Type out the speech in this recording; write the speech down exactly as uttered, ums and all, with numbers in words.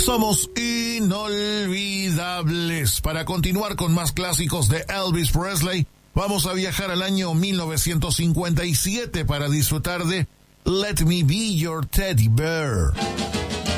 Somos inolvidables. Para continuar con más clásicos de Elvis Presley, vamos a viajar al año mil novecientos cincuenta y siete para disfrutar de Let Me Be Your Teddy Bear.